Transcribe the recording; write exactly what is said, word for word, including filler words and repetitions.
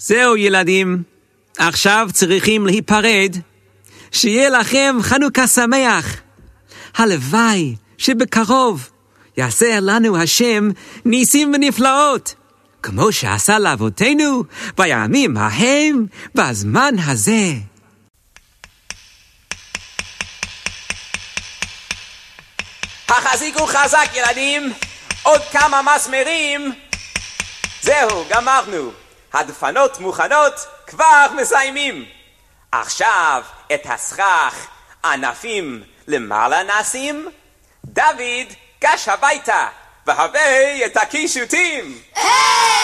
זהו ילדים, עכשיו צריכים להיפרד. שיהיה לכם חנוכה שמח. הלוואי שבקרוב יעשה לנו השם ניסים ונפלאות, כמו שעשה לאבותינו בימים ההם בזמן הזה. החזיקו חזק ילדים, עוד כמה מסמרים. זהו, גמרנו. הדפנות מוכנות, כבר מסיימים. עכשיו את הסכך ענפים למעלה נשים. דוד גש הביתה והביא את הקישוטים. היי!